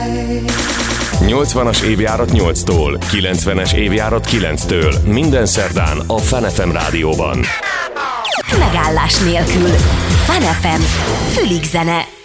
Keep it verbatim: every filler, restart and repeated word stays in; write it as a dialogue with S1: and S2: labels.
S1: nyolcvanas évjárat nyolctól, kilencvenes évjárat kilenctől. Minden szerdán a Fun ef em rádióban.
S2: Megállás nélkül. Fun ef em. Fülig zene.